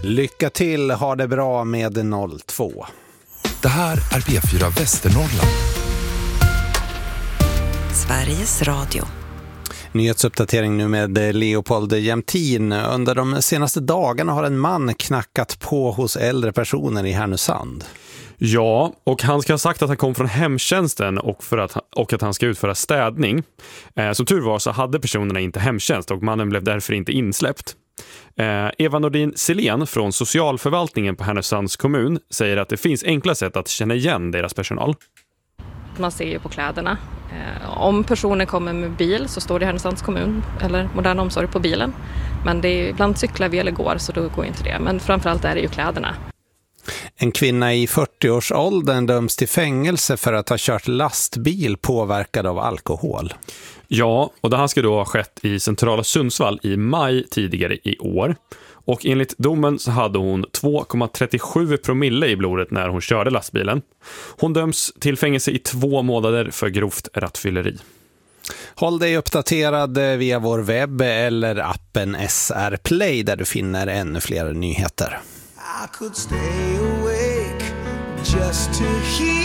Lycka till, ha det bra med 02. Det här är P4 Västernorrland. Sveriges Radio. Nyhetsuppdatering nu med Leopold Jämtin. Under de senaste dagarna har en man knackat på hos äldre personer i Härnösand. Ja, och han ska ha sagt att han kom från hemtjänsten och att han ska utföra städning. Som tur var så hade personerna inte hemtjänst och mannen blev därför inte insläppt. Eva Nordin Selén från socialförvaltningen på Härnösands kommun säger att det finns enkla sätt att känna igen deras personal. Man ser ju på kläderna. Om personen kommer med bil så står det Härnösands kommun eller modern omsorg på bilen. Men det är, ibland cyklar vi eller går så då går inte det. Men framförallt är det ju kläderna. En kvinna i 40-årsåldern döms till fängelse för att ha kört lastbil påverkad av alkohol. Ja, och det här ska då ha skett i centrala Sundsvall i maj tidigare i år. Och enligt domen så hade hon 2,37 promille i blodet när hon körde lastbilen. Hon döms till fängelse i 2 månader för grovt rattfylleri. Håll dig uppdaterad via vår webb eller appen SR Play där du finner ännu fler nyheter. I could stay awake just to hear